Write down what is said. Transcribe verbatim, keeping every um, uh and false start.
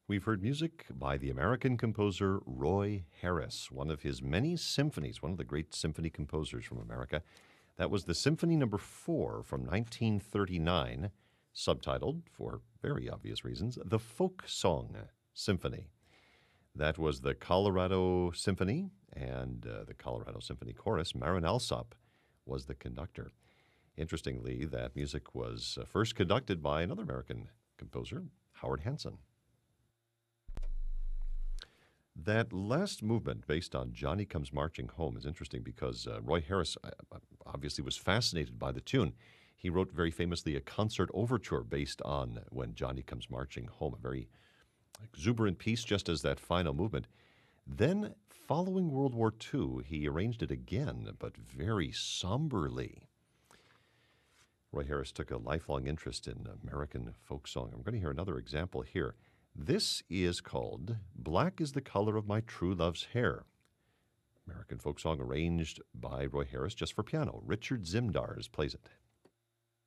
We've heard music by the American composer Roy Harris, one of his many symphonies, one of the great symphony composers from America. That was the Symphony Number Four from nineteen thirty-nine, subtitled, for very obvious reasons, the Folk Song Symphony. That was the Colorado Symphony and uh, the Colorado Symphony Chorus. Marin Alsop was the conductor. Interestingly, that music was uh, first conducted by another American composer, Howard Hanson. That last movement, based on Johnny Comes Marching Home, is interesting because uh, Roy Harris uh, obviously was fascinated by the tune. He wrote very famously a concert overture based on When Johnny Comes Marching Home, a very exuberant piece, just as that final movement. Then, following World War Two, he arranged it again, but very somberly. Roy Harris took a lifelong interest in American folk song. I'm going to hear another example here. This is called Black is the Color of My True Love's Hair. American folk song arranged by Roy Harris just for piano. Richard Zimdars plays it.